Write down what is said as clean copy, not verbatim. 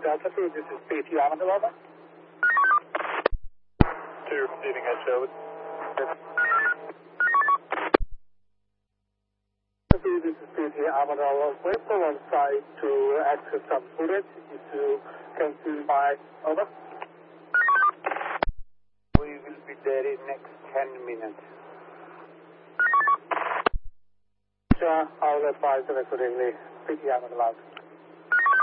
Delta 2, this is PT Amador, over. 2 receiving Echo. This is PT Amador. We're still on site to access some footage. If you can see my over. We will be there in next 10 minutes. I'll advise them accordingly. PT Amador out.